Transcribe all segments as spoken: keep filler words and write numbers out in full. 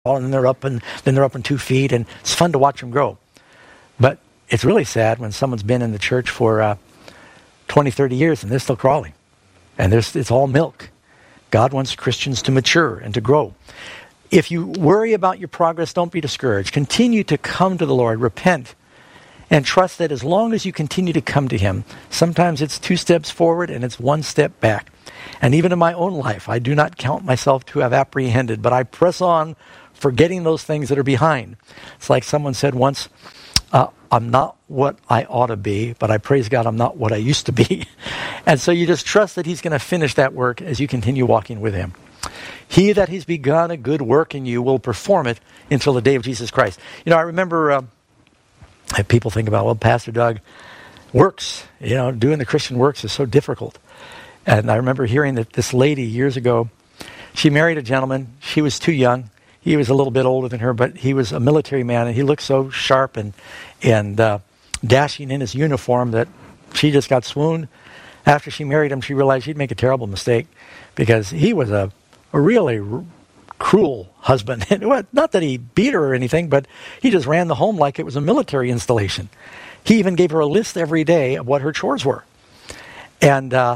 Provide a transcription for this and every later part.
and then they're up and then they're up on two feet, and it's fun to watch them grow. But it's really sad when someone's been in the church for uh, twenty, thirty years and they're still crawling. And there's, it's all milk. God wants Christians to mature and to grow. If you worry about your progress, don't be discouraged. Continue to come to the Lord, repent, and trust that as long as you continue to come to Him, sometimes it's two steps forward and it's one step back. And even in my own life, I do not count myself to have apprehended, but I press on, forgetting those things that are behind. It's like someone said once, uh, I'm not what I ought to be, but I praise God I'm not what I used to be. And so you just trust that He's going to finish that work as you continue walking with Him. He that has begun a good work in you will perform it until the day of Jesus Christ. You know, I remember uh, people think about, well, Pastor Doug, works, you know, doing the Christian works is so difficult. And I remember hearing that this lady years ago, she married a gentleman. She was too young. He was a little bit older than her, but he was a military man, and he looked so sharp and and uh, dashing in his uniform that she just got swooned. After she married him, she realized she'd make a terrible mistake because he was a, a really r- cruel husband. Not that he beat her or anything, but he just ran the home like it was a military installation. He even gave her a list every day of what her chores were. And uh,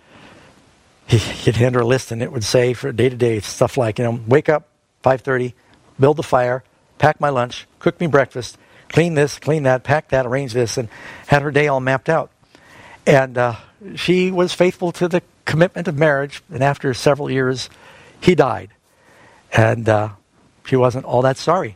he, he'd hand her a list, and it would say for day-to-day stuff like, you know, wake up, five thirty, build the fire, pack my lunch, cook me breakfast, clean this, clean that, pack that, arrange this, and had her day all mapped out. And uh, she was faithful to the commitment of marriage, and after several years, he died. And uh, she wasn't all that sorry.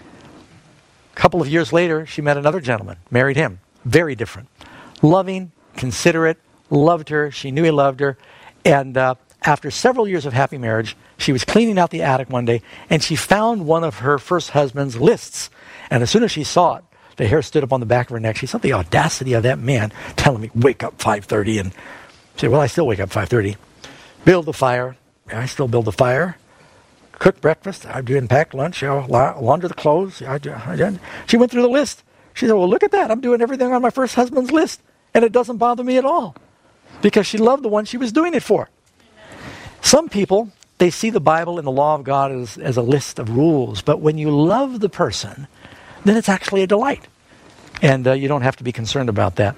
A couple of years later, she met another gentleman, married him. Very different. Loving, considerate, loved her, she knew he loved her, and uh, after several years of happy marriage, she was cleaning out the attic one day, and she found one of her first husband's lists. And as soon as she saw it, the hair stood up on the back of her neck. She saw the audacity of that man telling me, wake up five thirty. And she said, well, I still wake up five thirty. Build the fire. I still build the fire. Cook breakfast. I do pack lunch. You know, launder the clothes. I do, I do. She went through the list. She said, well, look at that. I'm doing everything on my first husband's list. And it doesn't bother me at all. Because she loved the one she was doing it for. Some people, they see the Bible and the law of God as, as a list of rules. But when you love the person, then it's actually a delight. And uh, you don't have to be concerned about that.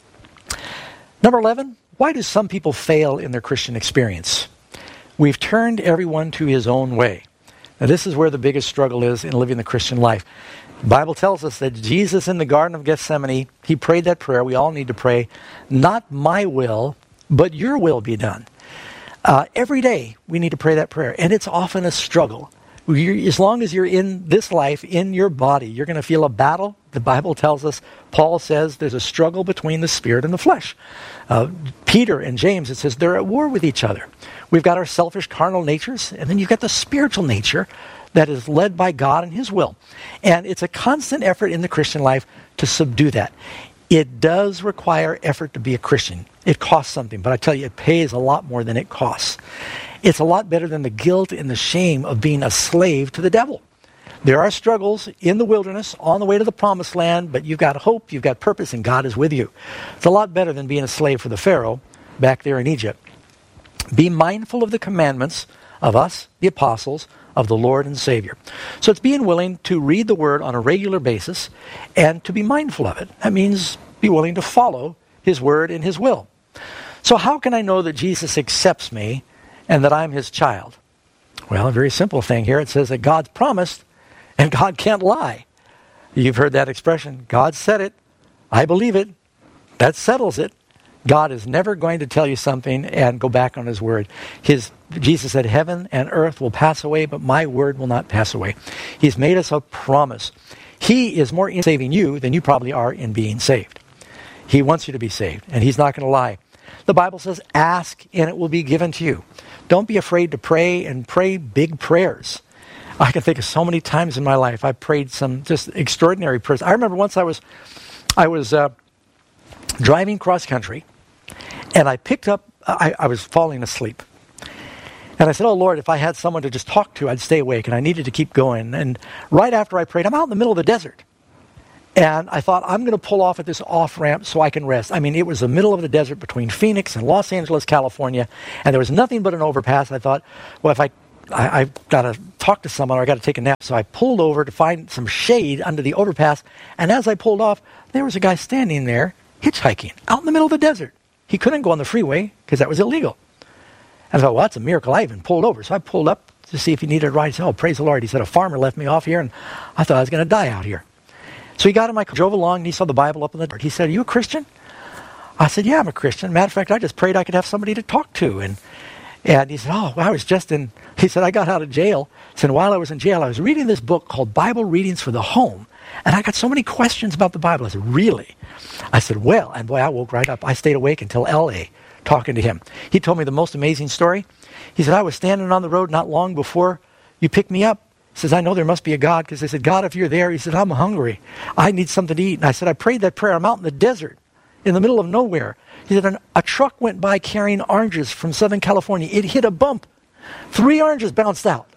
Number eleven, why do some people fail in their Christian experience? We've turned everyone to his own way. Now this is where the biggest struggle is in living the Christian life. The Bible tells us that Jesus in the Garden of Gethsemane, he prayed that prayer. We all need to pray, not my will, but your will be done. Uh, every day we need to pray that prayer. And it's often a struggle. You're, as long as you're in this life, in your body, you're going to feel a battle. The Bible tells us, Paul says, there's a struggle between the spirit and the flesh. Uh, Peter and James, it says they're at war with each other. We've got our selfish carnal natures, and then you've got the spiritual nature that is led by God and His will. And it's a constant effort in the Christian life to subdue that. It does require effort to be a Christian. It costs something, but I tell you, it pays a lot more than it costs. It's a lot better than the guilt and the shame of being a slave to the devil. There are struggles in the wilderness on the way to the promised land, but you've got hope, you've got purpose, and God is with you. It's a lot better than being a slave for the Pharaoh back there in Egypt. Be mindful of the commandments of us, the apostles, of the Lord and Savior. So it's being willing to read the Word on a regular basis and to be mindful of it. That means be willing to follow His Word and His will. So how can I know that Jesus accepts me and that I'm His child? Well, a very simple thing here. It says that God's promised and God can't lie. You've heard that expression. God said it. I believe it. That settles it. God is never going to tell you something and go back on His word. His Jesus said, heaven and earth will pass away, but my word will not pass away. He's made us a promise. He is more in saving you than you probably are in being saved. He wants you to be saved, and He's not going to lie. The Bible says, ask and it will be given to you. Don't be afraid to pray, and pray big prayers. I can think of so many times in my life I prayed some just extraordinary prayers. I remember once I was I was uh, driving cross country, and I picked up, I, I was falling asleep. And I said, oh Lord, if I had someone to just talk to, I'd stay awake, and I needed to keep going. And right after I prayed, I'm out in the middle of the desert. And I thought, I'm going to pull off at this off-ramp so I can rest. I mean, it was the middle of the desert between Phoenix and Los Angeles, California, and there was nothing but an overpass. I thought, well, if I I, I've got to talk to someone or I got to take a nap. So I pulled over to find some shade under the overpass. And as I pulled off, there was a guy standing there hitchhiking out in the middle of the desert. He couldn't go on the freeway because that was illegal. And I thought, well, that's a miracle. I even pulled over. So I pulled up to see if he needed a ride. He said, oh, praise the Lord. He said, a farmer left me off here, and I thought I was going to die out here. So he got in my car, drove along, and he saw the Bible up in the door. He said, are you a Christian? I said, yeah, I'm a Christian. Matter of fact, I just prayed I could have somebody to talk to. And and he said, oh, well, I was just in, he said, I got out of jail. He said, while I was in jail, I was reading this book called Bible Readings for the Home. And I got so many questions about the Bible. I said, really? I said, well, and boy, I woke right up. I stayed awake until L A talking to him. He told me the most amazing story. He said, I was standing on the road not long before you picked me up. He says, I know there must be a God, because I said, God, if you're there, he said, I'm hungry. I need something to eat. And I said, I prayed that prayer. I'm out in the desert, in the middle of nowhere. He said, an, a truck went by carrying oranges from Southern California. It hit a bump. Three oranges bounced out.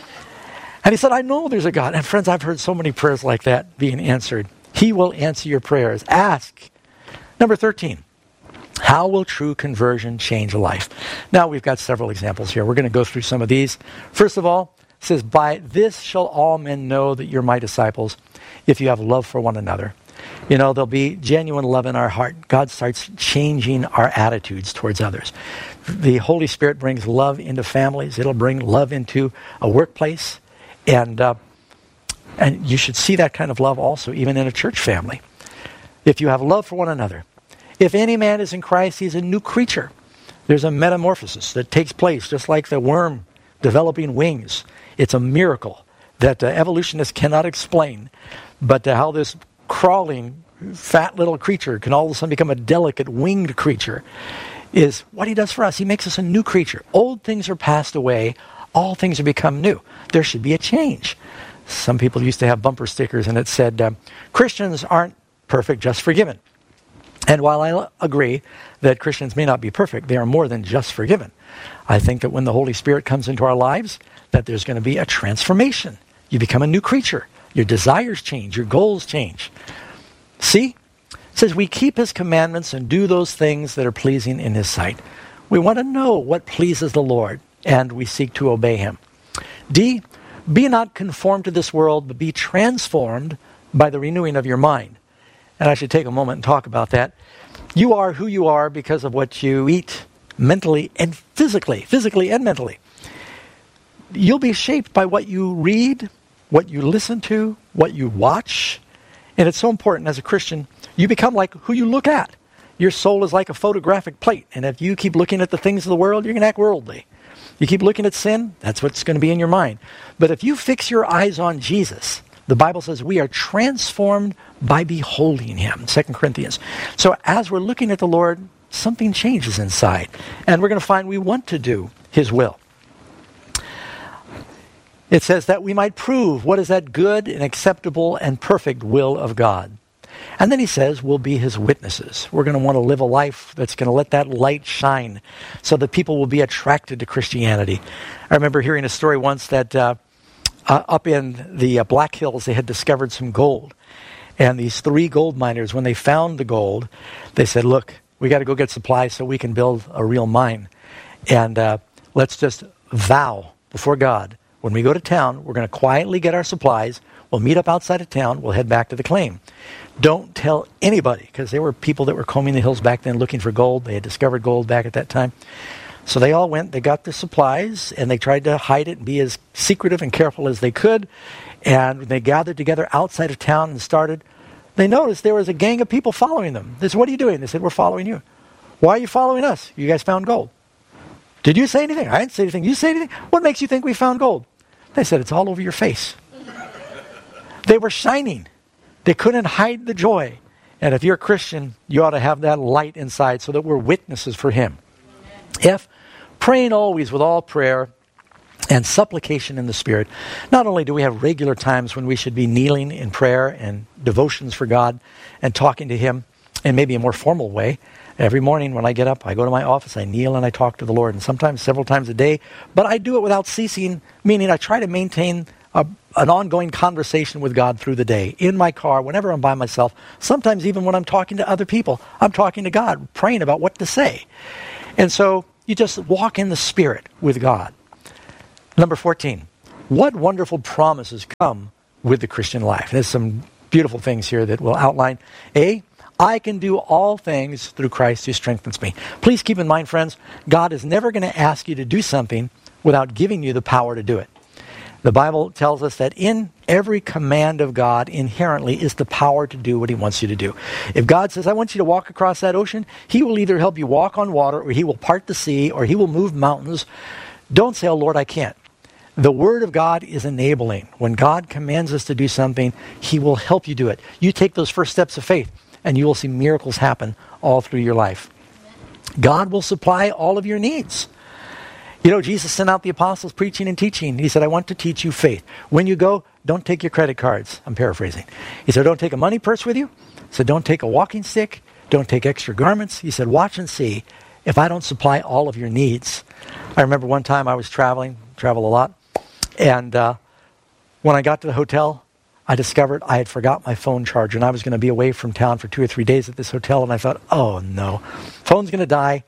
And he said, I know there's a God. And friends, I've heard so many prayers like that being answered. He will answer your prayers. Ask. Number thirteen. How will true conversion change a life? Now, we've got several examples here. We're going to go through some of these. First of all, it says, by this shall all men know that you're my disciples, if you have love for one another. You know, there'll be genuine love in our heart. God starts changing our attitudes towards others. The Holy Spirit brings love into families. It'll bring love into a workplace. And, uh, and you should see that kind of love also, even in a church family. If you have love for one another. If any man is in Christ, he's a new creature. There's a metamorphosis that takes place, just like the worm developing wings. It's a miracle that uh, evolutionists cannot explain. But uh, how this crawling, fat little creature can all of a sudden become a delicate winged creature is what he does for us. He makes us a new creature. Old things are passed away. All things have become new. There should be a change. Some people used to have bumper stickers and it said, uh, Christians aren't perfect, just forgiven. And while I agree that Christians may not be perfect, they are more than just forgiven. I think that when the Holy Spirit comes into our lives, that there's going to be a transformation. You become a new creature. Your desires change. Your goals change. See? It says, we keep his commandments and do those things that are pleasing in his sight. We want to know what pleases the Lord, and we seek to obey him. D, be not conformed to this world, but be transformed by the renewing of your mind. And I should take a moment and talk about that. You are who you are because of what you eat mentally and physically, physically and mentally. You'll be shaped by what you read, what you listen to, what you watch. And it's so important as a Christian, you become like who you look at. Your soul is like a photographic plate. And if you keep looking at the things of the world, you're going to act worldly. You keep looking at sin, that's what's going to be in your mind. But if you fix your eyes on Jesus, the Bible says we are transformed by beholding him, Second Corinthians. So as we're looking at the Lord, something changes inside. And we're going to find we want to do his will. It says that we might prove what is that good and acceptable and perfect will of God. And then he says we'll be his witnesses. We're going to want to live a life that's going to let that light shine so that people will be attracted to Christianity. I remember hearing a story once that uh, uh, up in the uh, Black Hills, they had discovered some gold. And these three gold miners, when they found the gold, they said, look, we got to go get supplies so we can build a real mine. And uh, let's just vow before God, when we go to town, we're going to quietly get our supplies. We'll meet up outside of town. We'll head back to the claim. Don't tell anybody, because there were people that were combing the hills back then looking for gold. They had discovered gold back at that time. So they all went, they got their supplies, and they tried to hide it and be as secretive and careful as they could. And they gathered together outside of town and started. They noticed there was a gang of people following them. They said, what are you doing? They said, we're following you. Why are you following us? You guys found gold. Did you say anything? I didn't say anything. You say anything? What makes you think we found gold? They said, it's all over your face. They were shining. They couldn't hide the joy. And if you're a Christian, you ought to have that light inside so that we're witnesses for him. F, praying always with all prayer and supplication in the Spirit. Not only do we have regular times when we should be kneeling in prayer and devotions for God and talking to him in maybe a more formal way. Every morning when I get up, I go to my office, I kneel and I talk to the Lord, and sometimes several times a day. But I do it without ceasing, meaning I try to maintain a, an ongoing conversation with God through the day. In my car, whenever I'm by myself, sometimes even when I'm talking to other people, I'm talking to God, praying about what to say. And so you just walk in the Spirit with God. Number fourteen, what wonderful promises come with the Christian life? There's some beautiful things here that we'll outline. A, I can do all things through Christ who strengthens me. Please keep in mind, friends, God is never going to ask you to do something without giving you the power to do it. The Bible tells us that in every command of God inherently is the power to do what he wants you to do. If God says, I want you to walk across that ocean, he will either help you walk on water, or he will part the sea, or he will move mountains. Don't say, oh Lord, I can't. The Word of God is enabling. When God commands us to do something, he will help you do it. You take those first steps of faith, and you will see miracles happen all through your life. God will supply all of your needs. You know, Jesus sent out the apostles preaching and teaching. He said, I want to teach you faith. When you go, don't take your credit cards. I'm paraphrasing. He said, don't take a money purse with you. He said, don't take a walking stick. Don't take extra garments. He said, watch and see if I don't supply all of your needs. I remember one time I was traveling, travel a lot, and uh, when I got to the hotel, I discovered I had forgot my phone charger, and I was going to be away from town for two or three days at this hotel, and I thought, oh no, phone's going to die.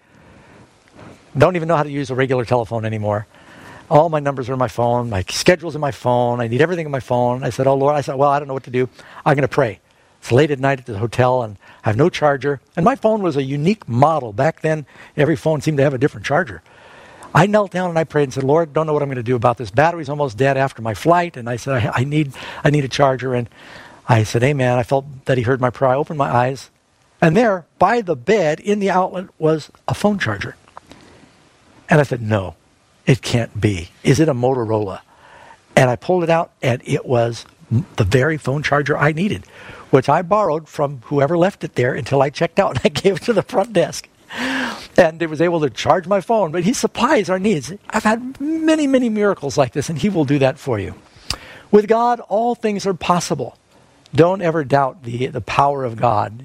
Don't even know how to use a regular telephone anymore. All my numbers are in my phone. My schedule's in my phone. I need everything in my phone. I said, oh, Lord. I said, well, I don't know what to do. I'm going to pray. It's late at night at the hotel, and I have no charger. And my phone was a unique model. Back then, every phone seemed to have a different charger. I knelt down and I prayed and said, Lord, don't know what I'm going to do about this. Battery's almost dead after my flight. And I said, I, I need I need a charger. And I said, amen. I felt that he heard my prayer. I opened my eyes. And there, by the bed, in the outlet, was a phone charger. And I said, no, it can't be. Is it a Motorola? And I pulled it out, and it was the very phone charger I needed, which I borrowed from whoever left it there until I checked out, and I gave it to the front desk. And it was able to charge my phone. But he supplies our needs. I've had many, many miracles like this, and he will do that for you. With God, all things are possible. Don't ever doubt the, the power of God.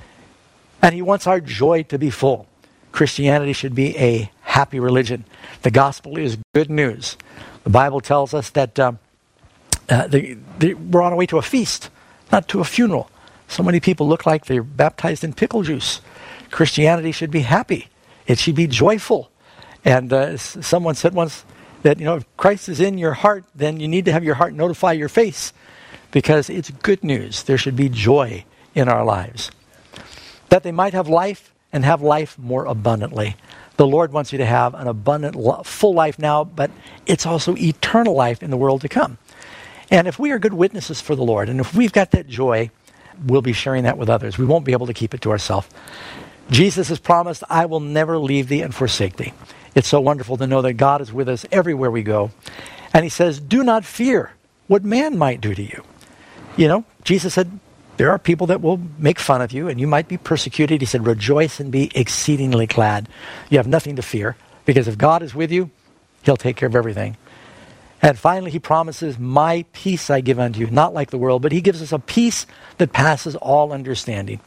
And he wants our joy to be full. Christianity should be a happy religion. The gospel is good news. The Bible tells us that um, uh, the, the, we're on our way to a feast, not to a funeral. So many people look like they're baptized in pickle juice. Christianity should be happy. It should be joyful. And uh, someone said once that, you know, if Christ is in your heart, then you need to have your heart notify your face, because it's good news. There should be joy in our lives. That they might have life and have life more abundantly. The Lord wants you to have an abundant, full life now, but it's also eternal life in the world to come. And if we are good witnesses for the Lord, and if we've got that joy, we'll be sharing that with others. We won't be able to keep it to ourselves. Jesus has promised, I will never leave thee and forsake thee. It's so wonderful to know that God is with us everywhere we go. And he says, do not fear what man might do to you. You know, Jesus said, there are people that will make fun of you and you might be persecuted. He said, rejoice and be exceedingly glad. You have nothing to fear, because if God is with you, he'll take care of everything. And finally, he promises, my peace I give unto you, not like the world, but he gives us a peace that passes all understanding.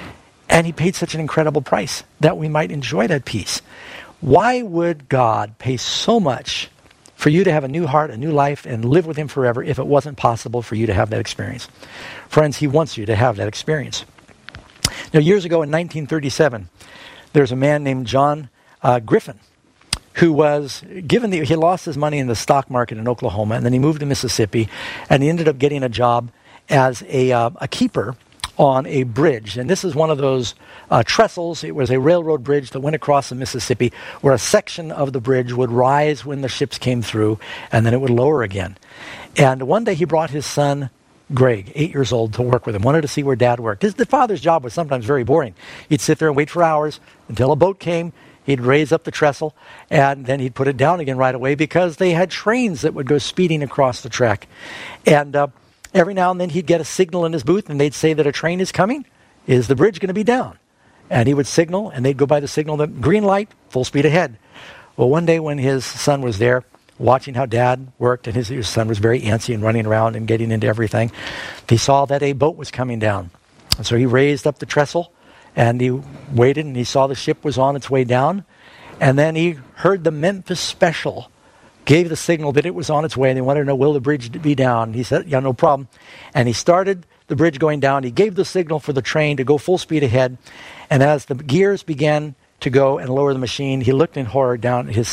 And he paid such an incredible price that we might enjoy that peace. Why would God pay so much for you to have a new heart, a new life, and live with him forever if it wasn't possible for you to have that experience? Friends, he wants you to have that experience. Now, years ago in nineteen thirty-seven, there's a man named John uh, Griffin who was given the, he lost his money in the stock market in Oklahoma, and then he moved to Mississippi, and he ended up getting a job as a, uh, a keeper on a bridge. And this is one of those uh, trestles. It was a railroad bridge that went across the Mississippi, where a section of the bridge would rise when the ships came through, and then it would lower again. And one day he brought his son, Greg, eight years old, to work with him, wanted to see where Dad worked. His, the father's job was sometimes very boring. He'd sit there and wait for hours until a boat came. He'd raise up the trestle, and then he'd put it down again right away, because they had trains that would go speeding across the track. And uh, every now and then he'd get a signal in his booth, and they'd say that a train is coming. Is the bridge going to be down? And he would signal, and they'd go by the signal, the green light, full speed ahead. Well, one day when his son was there, watching how Dad worked, and his, his son was very antsy and running around and getting into everything, he saw that a boat was coming down. And so he raised up the trestle, and he waited, and he saw the ship was on its way down. And then he heard the Memphis Special gave the signal that it was on its way, and they wanted to know, will the bridge be down? He said, yeah, no problem. And he started the bridge going down. He gave the signal for the train to go full speed ahead. And as the gears began to go and lower the machine, he looked in horror down at his